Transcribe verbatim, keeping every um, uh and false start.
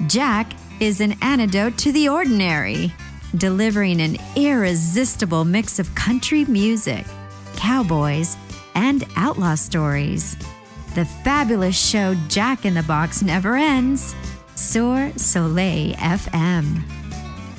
Jack is an antidote to the ordinary, delivering an irresistible mix of country music, cowboys, and outlaw stories. The fabulous show Jack in the Box never ends. Sur Soleil F M.